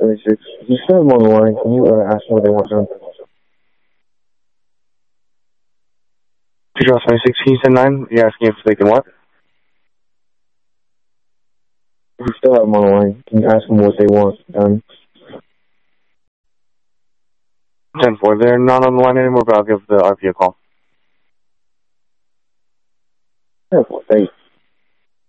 26. You still have them on the line. Can you ask them what they want done? 26, you said 9? You're asking if they can what? You still have them on the line. Can you ask them what they want done? 10-4. They're not on the line anymore, but I'll give the RP a call. 10-4, thanks.